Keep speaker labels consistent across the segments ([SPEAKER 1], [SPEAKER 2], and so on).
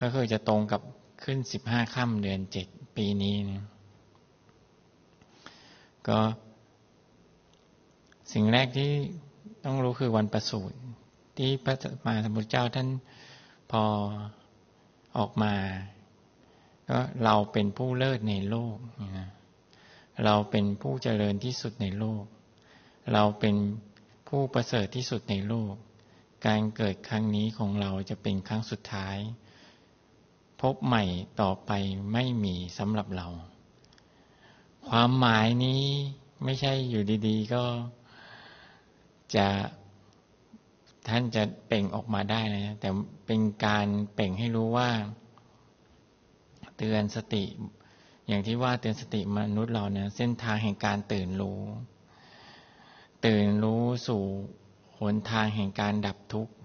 [SPEAKER 1] ก็คือจะตรงกับขึ้น15 ค่ำเดือน 7ปีนี้นะก็สิ่งแรกที่ต้องรู้คือวันประสูติที่พระสัมมาสัมพุทธเจ้าท่านพอออกมาก็เราเป็นผู้เลิศในโลกนะเราเป็นผู้เจริญที่สุดในโลกเราเป็นผู้ประเสริฐที่สุดในโลกการเกิดครั้งนี้ของเราจะเป็นครั้งสุดท้ายพบใหม่ต่อไปไม่มีสำหรับเราความหมายนี้ไม่ใช่อยู่ดีๆก็จะท่านจะเปล่งออกมาได้นะแต่เป็นการเปล่งให้รู้ว่าเตือนสติอย่างที่ว่าเตือนสติมนุษย์เราเนี่ยเส้นทางแห่งการตื่นรู้สู่หนทางแห่งการดับทุกข์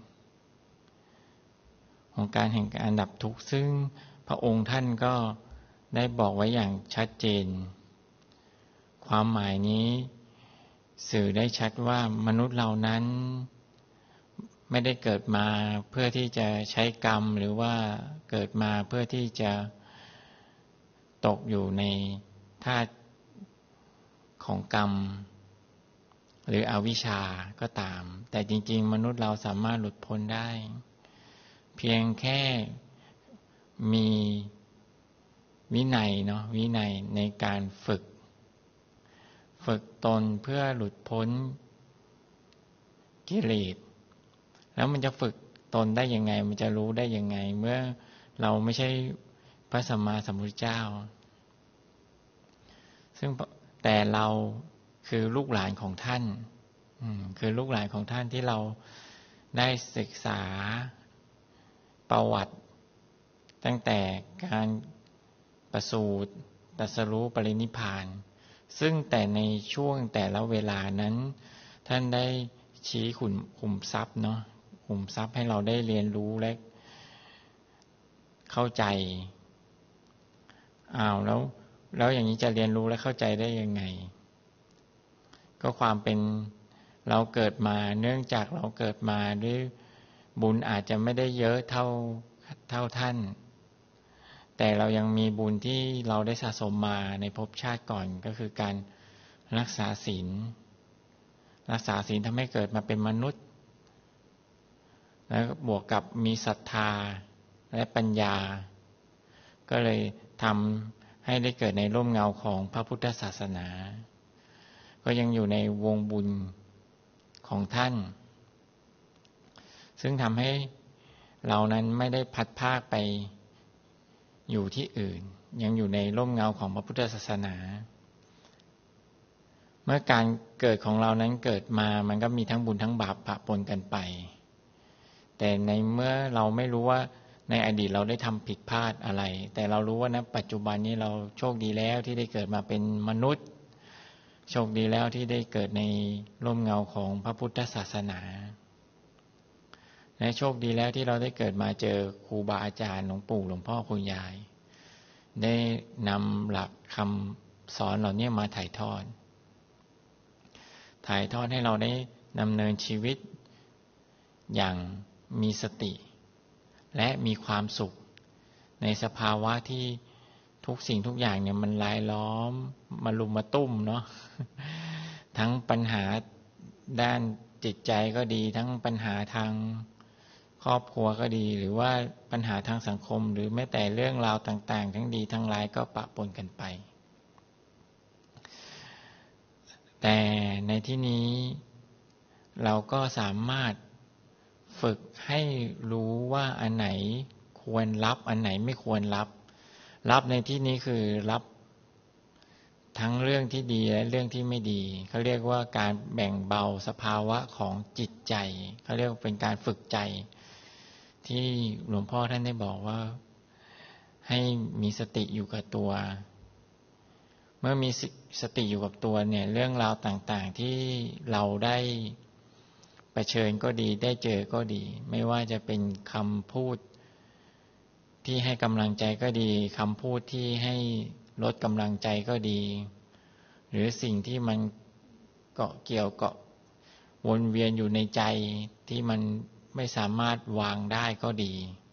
[SPEAKER 1] ของการแห่งการดับทุกข์ซึ่งพระองค์ท่านก็ได้บอกไว้อย่างชัดเจนความหมายนี้สื่อได้ชัดว่ามนุษย์เรานั้นไม่ได้เกิดมาเพื่อที่จะใช้กรรมหรือว่าเกิดมาเพื่อที่จะตกอยู่ในธาตุของกรรมหรืออวิชชาก็ตามแต่จริงๆมนุษย์เราสามารถหลุดพ้นได้เพียงแค่มีวินัยวินัยในการฝึกตนเพื่อหลุดพ้นกิเลสแล้วมันจะฝึกตนได้ยังไงมันจะรู้ได้ยังไงเมื่อเราไม่ใช่พระสัมมาสัมพุทธเจ้าซึ่งแต่เราคือลูกหลานของท่านคือลูกหลานของท่านที่เราได้ศึกษาประวัติตั้งแต่การประสูติตรัสรู้ปรินิพพานซึ่งแต่ในช่วงแต่ละเวลานั้นท่านได้ชี้ขุมทรัพย์ขุมทรัพย์ให้เราได้เรียนรู้และเข้าใจแล้วอย่างนี้จะเรียนรู้และเข้าใจได้ยังไงก็ความเป็นเราเกิดมาเนื่องจากเราเกิดมาด้วยบุญอาจจะไม่ได้เยอะเท่าท่านแต่เรายังมีบุญที่เราได้สะสมมาในภพชาติก่อนก็คือการรักษาศีลทำให้เกิดมาเป็นมนุษย์แล้วบวกกับมีศรัทธาและปัญญาก็เลยทำให้ได้เกิดในร่มเงาของพระพุทธศาสนาก็ยังอยู่ในวงบุญของท่านซึ่งทำให้เรานั้นไม่ได้พัดพรากไปอยู่ที่อื่นยังอยู่ในร่มเงาของพระพุทธศาสนาเมื่อการเกิดของเรานั้นเกิดมามันก็มีทั้งบุญทั้งบาปปะปนกันไปแต่ในเมื่อเราไม่รู้ว่าในอดีตเราได้ทำผิดพลาดอะไรแต่เรารู้ว่าณปัจจุบันนี้เราโชคดีแล้วที่ได้เกิดมาเป็นมนุษย์โชคดีแล้วที่ได้เกิดในร่มเงาของพระพุทธศาสนาและโชคดีแล้วที่เราได้เกิดมาเจอครูบาอาจารย์หลวงปู่หลวงพ่อคุณยายได้นำหลักคำสอนเหล่านี้มาถ่ายทอดให้เราได้ดำเนินชีวิตอย่างมีสติและมีความสุขในสภาวะที่ทุกสิ่งทุกอย่างเนี่ยมันรายล้อมมาลุมมาตุ้มทั้งปัญหาด้านจิตใจก็ดีทั้งปัญหาทางครอบครัวก็ดีหรือว่าปัญหาทางสังคมหรือแม้แต่เรื่องราวต่างๆทั้งดีทั้งร้ายก็ปะปนกันไปแต่ในที่นี้เราก็สามารถฝึกให้รู้ว่าอันไหนควรรับอันไหนไม่ควรรับในที่นี้คือรับทั้งเรื่องที่ดีและเรื่องที่ไม่ดีเขาเรียกว่าการแบ่งเบาสภาวะของจิตใจเขาเรียกว่าเป็นการฝึกใจที่หลวงพ่อท่านได้บอกว่าให้มีสติอยู่กับตัวเมื่อมีสติอยู่กับตัวเนี่ยเรื่องราวต่างๆที่เราได้เผชิญก็ดีได้เจอก็ดีไม่ว่าจะเป็นคำพูดที่ให้กำลังใจก็ดีคำพูดที่ให้ลดกำลังใจก็ดีหรือสิ่งที่มันเกาะเกี่ยววนเวียนอยู่ในใจที่มันไม่สามารถวางได้ก็ดี